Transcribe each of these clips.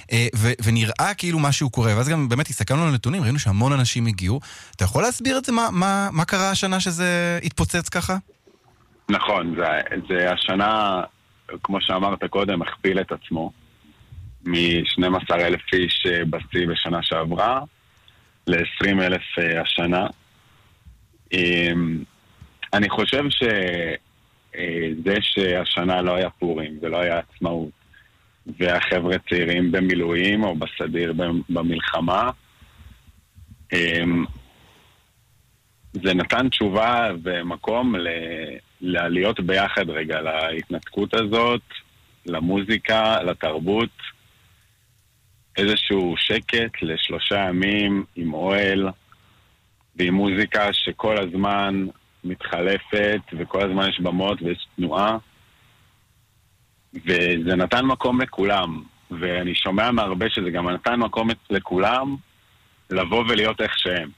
ונראה כאילו משהו קורה, ואז גם באמת הסתכלנו על הנתונים, ראינו שהמון אנשים הגיעו. אתה יכול להסביר את זה? מה קרה השנה שזה התפוצץ ככה? נכון, זה השנה, כמו שאמרת קודם, הכפיל את עצמו מ-12,000 איש בשיא בשנה שעברה ל-20,000 השנה. אני חושב שזה שהשנה לא היה פורים ולא היה עצמאות, והחבר'ה צעירים במילואים או בסדיר במלחמה, זה נתן תשובה ומקום להיות ביחד רגע, להתנתקות הזאת, למוזיקה, לתרבות, איזשהו שקט ל3 ימים עם אוהל ועם מוזיקה שכל הזמן מתחלפת וכל הזמן יש במות ויש תנועה, וזה נתן מקום לכולם, ואני שומע מהרבה שזה גם נתן מקום לכולם לבוא ולהיות איך שהם.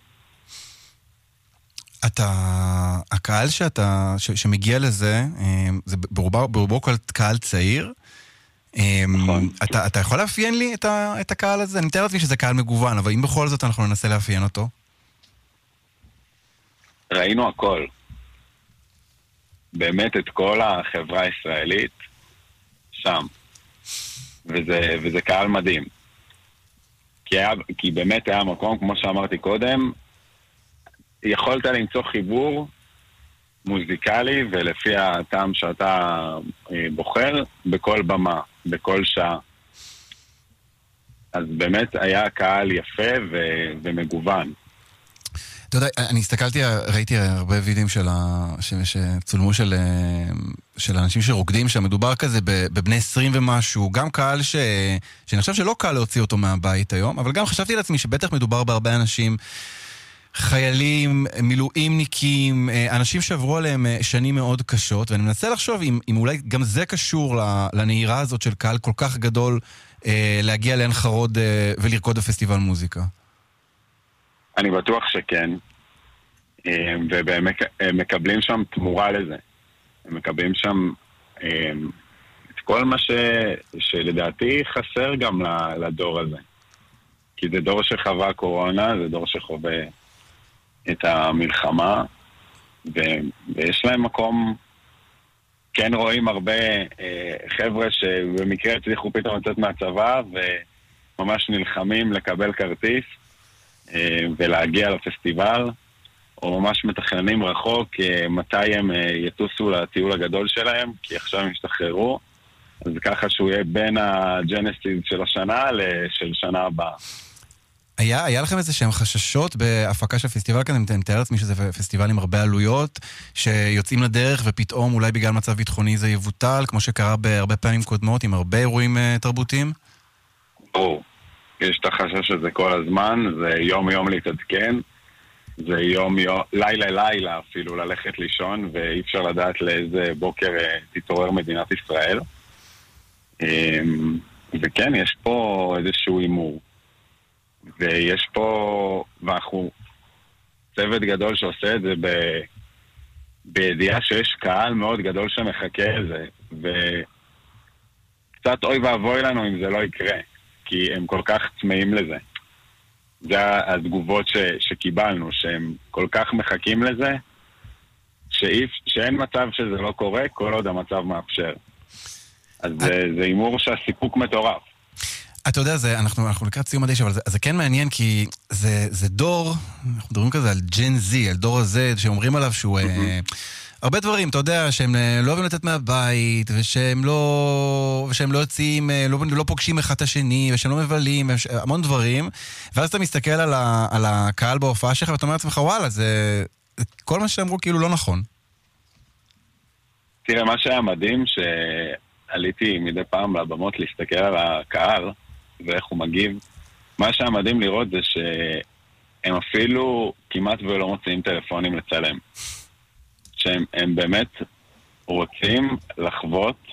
הקהל שמגיע לזה, זה ברובו קהל צעיר. נכון. אתה יכול לאפיין לי את הקהל הזה? אני מתאר לעצמי שזה קהל מגוון, אבל אם בכל זאת אנחנו ננסה לאפיין אותו. ראינו הכל. באמת את כל החברה הישראלית שם. וזה קהל מדהים. כי באמת היה מקום, כמו שאמרתי קודם, יכולת למצוא חיבור מוזיקלי ולפי הטעם שאתה בוחר בכל במה, בכל שעה. אז באמת היה קהל יפה ומגוון. אתה יודע, אני הסתכלתי, ראיתי הרבה וידאים שצולמו של אנשים שרוקדים שם, מדובר כזה בבני 20 ומשהו, גם קהל שאני חושב שלא קל להוציא אותו מהבית היום, אבל גם חשבתי לעצמי שבטח מדובר בהרבה אנשים, חיילים, מילואימניקים, אנשים שעברו עליהם שנים מאוד קשות, ואני מנסה לחשוב אם אולי גם זה קשור לנהירה הזאת של קהל כל כך גדול להגיע לעין חרוד ולרקוד בפסטיבל מוזיקה. אני בטוח שכן, והם מקבלים שם תמורה לזה. הם מקבלים שם את כל מה שלדעתי חסר גם לדור הזה. כי זה דור שחווה קורונה, זה דור שחווה את המלחמה, ויש להם מקום, כן רואים הרבה חבר'ה שבמקרה הצליחו פתאום לצאת מהצבא, וממש נלחמים לקבל כרטיס, ולהגיע לפסטיבל, או ממש מתכננים רחוק מתי הם יטוסו לטיול הגדול שלהם, כי עכשיו הם ישתחררו, אז ככה שהוא יהיה בין הג'נסיס של השנה של שנה הבאה. היה לכם איזה שהם חששות בהפקה של פסטיבל כאן? אני מתאר לעצמי שזה פסטיבל עם הרבה עלויות, שיוצאים לדרך ופתאום אולי בגלל מצב ביטחוני זה יבוטל, כמו שקרה בהרבה פעמים קודמות, עם הרבה אירועים תרבותיים? ברור. יש את החשש הזה כל הזמן, זה יום להתעדכן, זה לילה אפילו ללכת לישון, ואי אפשר לדעת לאיזה בוקר תתעורר מדינת ישראל. וכן, יש פה איזשהו אימור. ויש פה, ואנחנו צוות גדול שעושה את זה בידיעה שיש קהל מאוד גדול שמחכה לזה, וקצת אוי ואבוי לנו אם זה לא יקרה, כי הם כל כך צמאים לזה. זה התגובות שקיבלנו, שהם כל כך מחכים לזה, שאין מצב שזה לא קורה, כל עוד המצב מאפשר. אז זה אימור שהסיפוק מטורף. אתה יודע, אנחנו לקראת סיום הדש, אבל זה כן מעניין, כי זה דור, אנחנו מדברים כזה על ג'ן זי, על דור הזה, שאומרים עליו שהוא הרבה דברים, אתה יודע, שהם לא אוהבים לתת מהבית, ושהם לא יוצאים, לא פוגשים אחד את השני, ושהם לא מבלים, המון דברים, ואז אתה מסתכל על הקהל בהופעה שלך, ואתה אומר לעצמך, וואלה, זה כל מה שאמרו כאילו לא נכון. תראה, מה שהיה מדהים, שעליתי מדי פעם לבמות להסתכל על הקהל, ואיך הוא מגיב, מה שהיה מדהים לראות זה שהם אפילו כמעט ולא מוצאים טלפונים לצלם. שהם באמת רוצים לחוות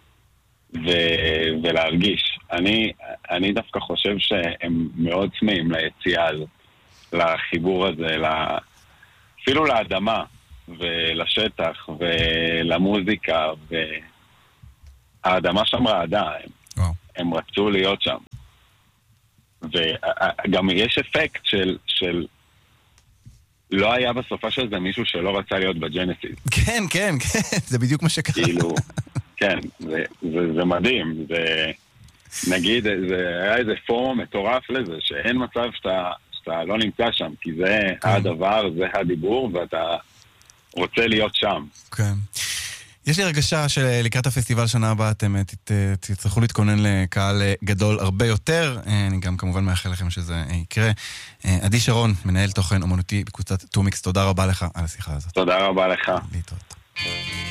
ולהרגיש. אני דווקא חושב שהם מאוד צמאים ליציאה הזאת, לחיבור הזה, אפילו לאדמה ולשטח ולמוזיקה, והאדמה שם רעדה, הם רצו להיות שם. וגם יש אפקט של לא היה בסופה של זה מישהו שלא רצה להיות בג'נסיס. כן, כן, כן, זה בדיוק מה שקרה. כאילו, כן, זה מדהים. נגיד, היה איזה פורום מטורף לזה, שאין מצב שאתה לא נמצא שם, כי זה הדבר, זה הדיבור, ואתה רוצה להיות שם. כן. יש לי הרגשה שלקראת הפסטיבל שנה הבאה אתם תצטרכו להתכונן לקהל גדול הרבה יותר. אני גם כמובן מאחל לכם שזה יקרה. עדי שרון, מנהל תוכן אומנותי בקבוצת טומיקס, תודה רבה לך על השיחה הזאת. תודה רבה לך. להתראות.